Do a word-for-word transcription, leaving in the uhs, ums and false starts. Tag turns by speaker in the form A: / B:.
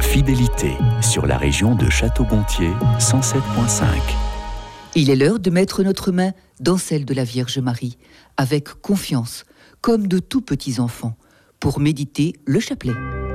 A: Fidélité sur la région de Château-Gontier, cent sept virgule cinq.
B: Il est l'heure de mettre notre main dans celle de la Vierge Marie, avec confiance, comme de tout petits enfants, pour méditer le chapelet.